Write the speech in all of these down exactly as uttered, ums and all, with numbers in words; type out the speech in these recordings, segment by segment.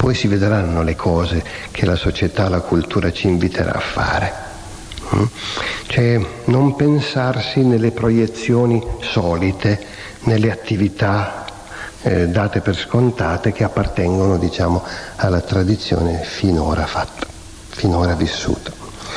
poi si vedranno le cose che la società, la cultura ci inviterà a fare. Mm? Cioè non pensarsi nelle proiezioni solite, nelle attività eh, date per scontate che appartengono, diciamo, alla tradizione finora fatta, finora vissuta.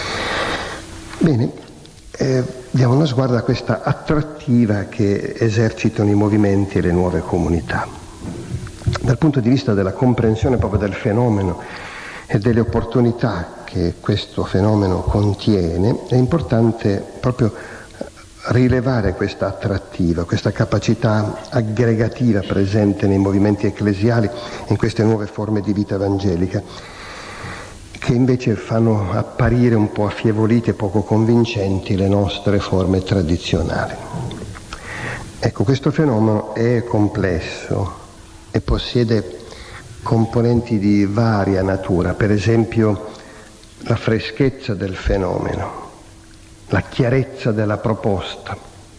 Bene, eh, diamo uno sguardo a questa attrattiva che esercitano i movimenti e le nuove comunità. Dal punto di vista della comprensione proprio del fenomeno e delle opportunità che questo fenomeno contiene, è importante proprio rilevare questa attrattiva, questa capacità aggregativa presente nei movimenti ecclesiali, in queste nuove forme di vita evangelica, che invece fanno apparire un po' affievolite e poco convincenti le nostre forme tradizionali. Ecco, questo fenomeno è complesso e possiede componenti di varia natura, per esempio la freschezza del fenomeno, la chiarezza della proposta,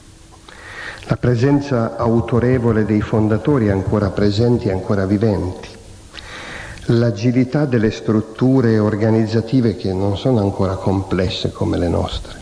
la presenza autorevole dei fondatori ancora presenti e ancora viventi, l'agilità delle strutture organizzative che non sono ancora complesse come le nostre,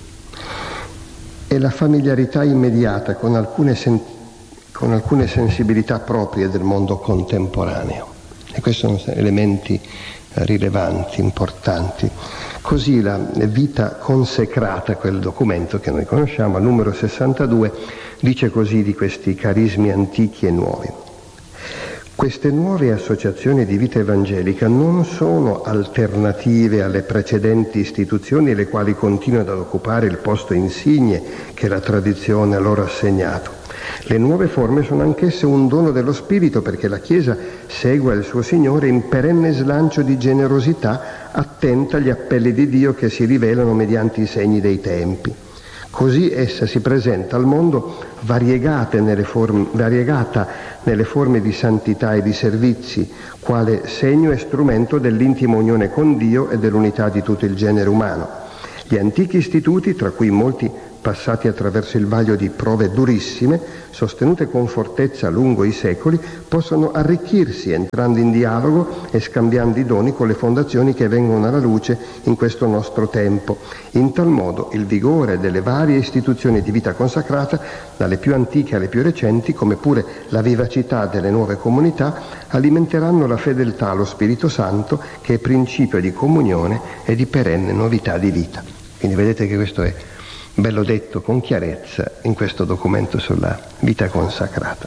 e la familiarità immediata con alcune, sen- con alcune sensibilità proprie del mondo contemporaneo. E questi sono elementi rilevanti, importanti. Così la vita consecrata, quel documento che noi conosciamo, al numero sessantadue, dice così di questi carismi antichi e nuovi. Queste nuove associazioni di vita evangelica non sono alternative alle precedenti istituzioni, le quali continuano ad occupare il posto insigne che la tradizione ha loro assegnato. Le nuove forme sono anch'esse un dono dello Spirito, perché la Chiesa segua il suo Signore in perenne slancio di generosità, attenta agli appelli di Dio che si rivelano mediante i segni dei tempi. Così essa si presenta al mondo variegata nelle forme, variegata nelle forme di santità e di servizi, quale segno e strumento dell'intima unione con Dio e dell'unità di tutto il genere umano. Gli antichi istituti, tra cui molti passati attraverso il vaglio di prove durissime, sostenute con fortezza lungo i secoli, possono arricchirsi entrando in dialogo e scambiando i doni con le fondazioni che vengono alla luce in questo nostro tempo. In tal modo il vigore delle varie istituzioni di vita consacrata, dalle più antiche alle più recenti, come pure la vivacità delle nuove comunità, alimenteranno la fedeltà allo Spirito Santo, che è principio di comunione e di perenne novità di vita. Quindi vedete che questo è bello detto con chiarezza in questo documento sulla vita consacrata.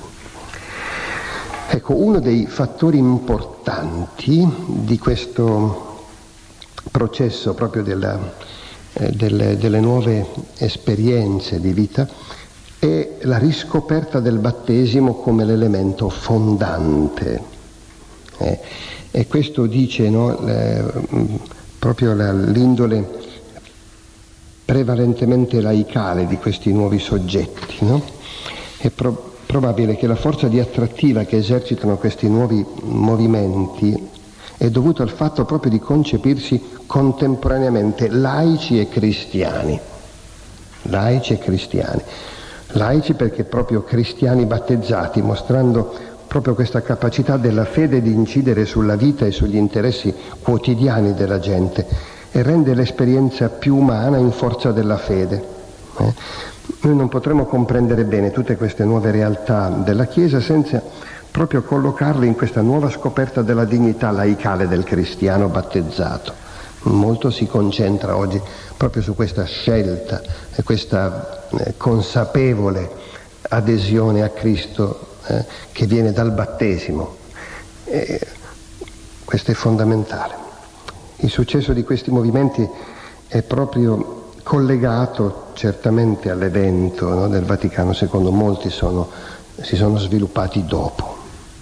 Ecco, uno dei fattori importanti di questo processo proprio della, eh, delle, delle nuove esperienze di vita è la riscoperta del battesimo come l'elemento fondante. Eh, e questo dice, no, le, proprio la, l'indole prevalentemente laicale di questi nuovi soggetti, no? È pro- probabile che la forza di attrattiva che esercitano questi nuovi movimenti è dovuta al fatto proprio di concepirsi contemporaneamente laici e cristiani. Laici e cristiani. Laici perché proprio cristiani battezzati, mostrando proprio questa capacità della fede di incidere sulla vita e sugli interessi quotidiani della gente, e rende l'esperienza più umana in forza della fede. Eh? Noi non potremo comprendere bene tutte queste nuove realtà della Chiesa senza proprio collocarle in questa nuova scoperta della dignità laicale del cristiano battezzato. Molto si concentra oggi proprio su questa scelta e questa eh, consapevole adesione a Cristo eh, che viene dal battesimo. E questo è fondamentale. Il successo di questi movimenti è proprio collegato certamente all'evento, no, del Vaticano secondo. Molti sono, si sono sviluppati dopo.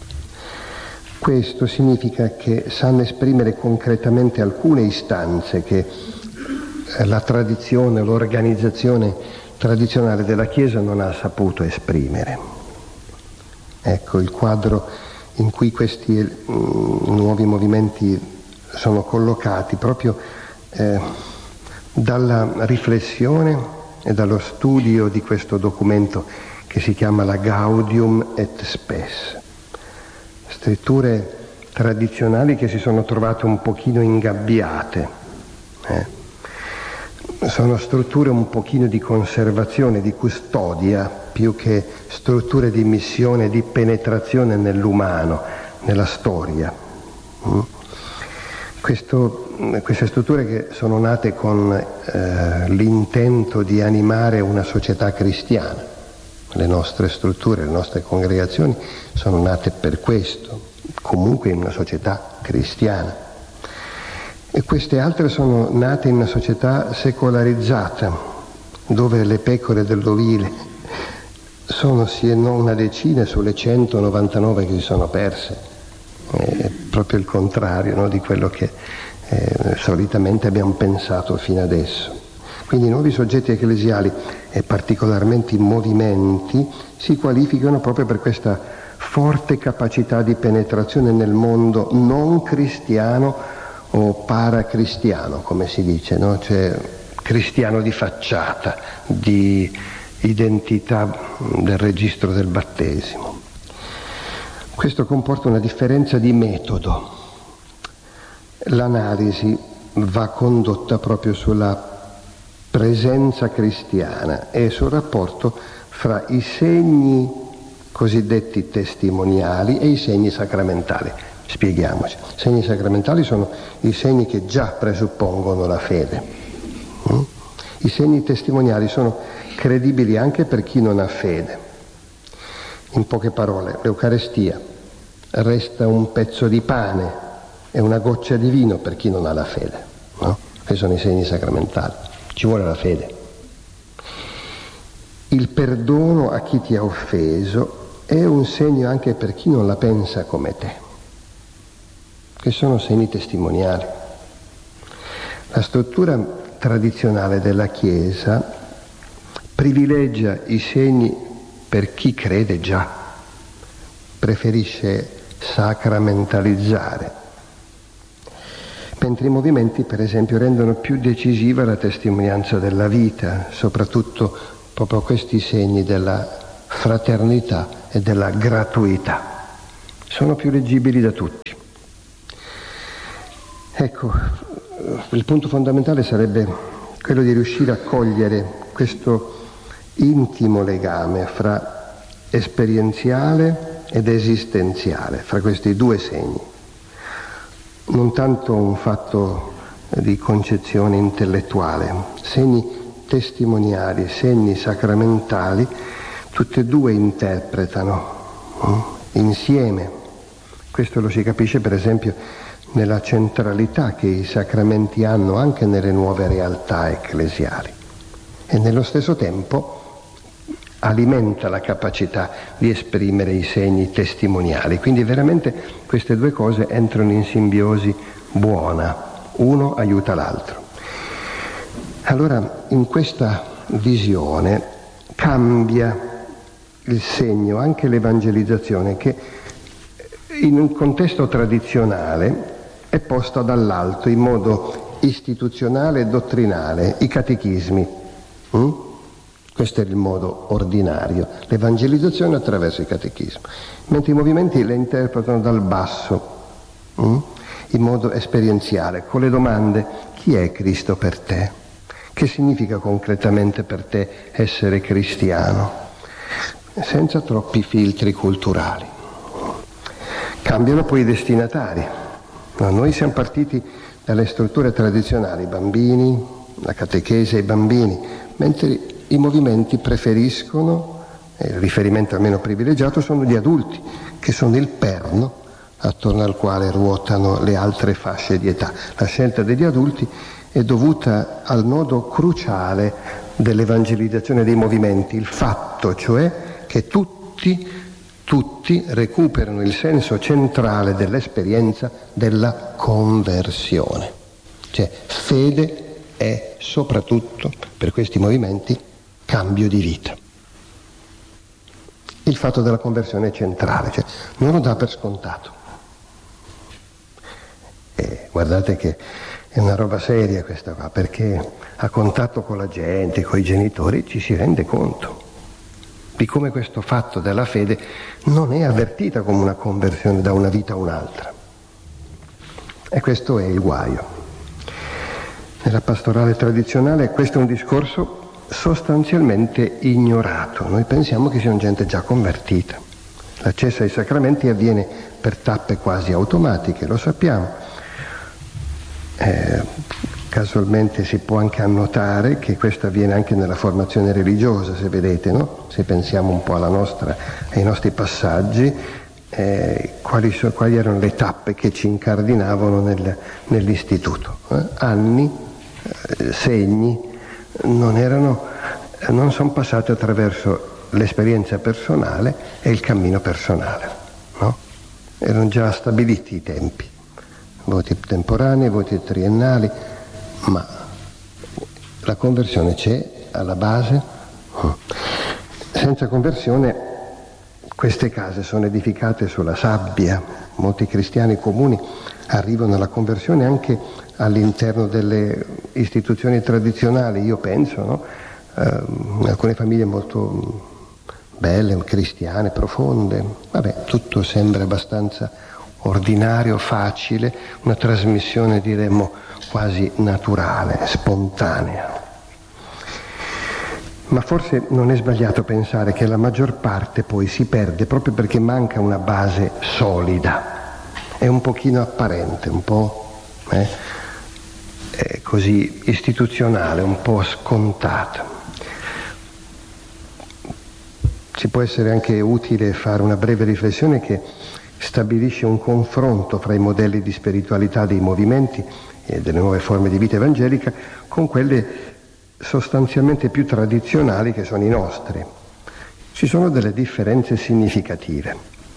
Questo significa che sanno esprimere concretamente alcune istanze che la tradizione, l'organizzazione tradizionale della Chiesa non ha saputo esprimere. Ecco il quadro in cui questi mm, nuovi movimenti sono collocati proprio eh, dalla riflessione e dallo studio di questo documento che si chiama la Gaudium et Spes. Scritture tradizionali che si sono trovate un pochino ingabbiate. Eh? Sono strutture un pochino di conservazione, di custodia, più che strutture di missione, di penetrazione nell'umano, nella storia. Mm? Questo, queste strutture che sono nate con eh, l'intento di animare una società cristiana. Le nostre strutture, le nostre congregazioni sono nate per questo, comunque in una società cristiana. E queste altre sono nate in una società secolarizzata, dove le pecore dell'ovile sono sì e non una decina sulle centonovantanove che si sono perse. È proprio il contrario, no, di quello che eh, solitamente abbiamo pensato fino adesso. Quindi i nuovi soggetti ecclesiali, e particolarmente i movimenti, si qualificano proprio per questa forte capacità di penetrazione nel mondo non cristiano o paracristiano, come si dice, no? Cioè cristiano di facciata, di identità del registro del battesimo. Questo comporta una differenza di metodo. L'analisi va condotta proprio sulla presenza cristiana e sul rapporto fra i segni cosiddetti testimoniali e i segni sacramentali. Spieghiamoci. I segni sacramentali sono i segni che già presuppongono la fede. I segni testimoniali sono credibili anche per chi non ha fede. In poche parole, l'Eucarestia resta un pezzo di pane e una goccia di vino per chi non ha la fede, no? Questi sono i segni sacramentali. Ci vuole la fede. Il perdono a chi ti ha offeso è un segno anche per chi non la pensa come te, che sono segni testimoniali. La struttura tradizionale della Chiesa privilegia i segni per chi crede già, preferisce sacramentalizzare, mentre i movimenti, per esempio, rendono più decisiva la testimonianza della vita, soprattutto proprio questi segni della fraternità e della gratuità. Sono più leggibili da tutti. Ecco, il punto fondamentale sarebbe quello di riuscire a cogliere questo intimo legame fra esperienziale ed esistenziale, fra questi due segni. Non tanto un fatto di concezione intellettuale, segni testimoniali, segni sacramentali, tutte e due interpretano eh, insieme. Questo lo si capisce per esempio nella centralità che i sacramenti hanno anche nelle nuove realtà ecclesiali e nello stesso tempo alimenta la capacità di esprimere i segni testimoniali. Quindi veramente queste due cose entrano in simbiosi buona, uno aiuta l'altro. Allora in questa visione cambia il segno, anche l'evangelizzazione, che in un contesto tradizionale è posta dall'alto in modo istituzionale e dottrinale, i catechismi. Mm? Questo è il modo ordinario, l'evangelizzazione attraverso i catechismi, mentre i movimenti le interpretano dal basso, mm? in modo esperienziale, con le domande: chi è Cristo per te? Che significa concretamente per te essere cristiano? Senza troppi filtri culturali. Cambiano poi i destinatari. No, noi siamo partiti dalle strutture tradizionali, i bambini, la catechesi ai bambini, mentre i movimenti preferiscono, eh, il riferimento almeno privilegiato, sono gli adulti, che sono il perno attorno al quale ruotano le altre fasce di età. La scelta degli adulti è dovuta al nodo cruciale dell'evangelizzazione dei movimenti, il fatto cioè che tutti, tutti recuperano il senso centrale dell'esperienza della conversione. Cioè fede è soprattutto, per questi movimenti, cambio di vita. Il fatto della conversione è centrale, cioè non lo dà per scontato. E guardate che è una roba seria questa qua, perché a contatto con la gente, con i genitori, ci si rende conto di come questo fatto della fede non è avvertita come una conversione da una vita a un'altra, E questo è il guaio. Nella pastorale tradizionale questo è un discorso sostanzialmente ignorato. Noi pensiamo che sia gente già convertita. L'accesso ai sacramenti avviene per tappe quasi automatiche, lo sappiamo. Eh, casualmente si può anche annotare che questo avviene anche nella formazione religiosa, se vedete, no? Se pensiamo un po' alla nostra, ai nostri passaggi, eh, quali, so, quali erano le tappe che ci incardinavano nel, nell'istituto. Eh? Anni, eh, segni, non erano, non sono passati attraverso l'esperienza personale e il cammino personale, no? Erano già stabiliti i tempi, voti temporanei, voti triennali, ma la conversione c'è alla base. Senza conversione queste case sono edificate sulla sabbia. Molti cristiani comuni arrivano alla conversione anche all'interno delle istituzioni tradizionali, io penso, no? Uh, alcune famiglie molto belle, cristiane, profonde, vabbè, tutto sembra abbastanza ordinario, facile, una trasmissione diremmo quasi naturale, spontanea. Ma forse non è sbagliato pensare che la maggior parte poi si perde proprio perché manca una base solida, è un pochino apparente, un po' eh, è così istituzionale, un po' scontata. Ci può essere anche utile fare una breve riflessione che stabilisce un confronto fra i modelli di spiritualità dei movimenti e delle nuove forme di vita evangelica con quelle sostanzialmente più tradizionali che sono i nostri. Ci sono delle differenze significative.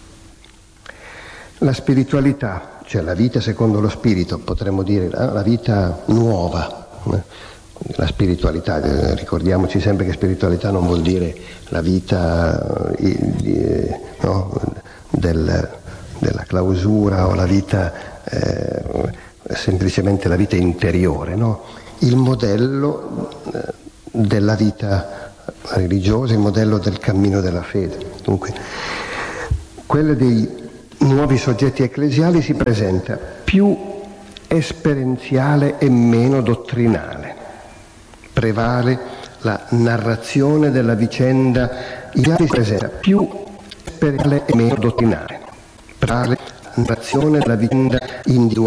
La spiritualità, cioè la vita secondo lo spirito, potremmo dire la vita nuova, la spiritualità, ricordiamoci sempre che spiritualità non vuol dire la vita eh, no, del, della clausura o la vita eh, semplicemente la vita interiore, no? Il modello eh, della vita religiosa, il modello del cammino della fede. Dunque, quello dei nuovi soggetti ecclesiali si presenta più esperienziale e meno dottrinale. Prevale la narrazione della vicenda, si presenta più esperienziale e meno dottrinale. Prevale la narrazione della vicenda individuale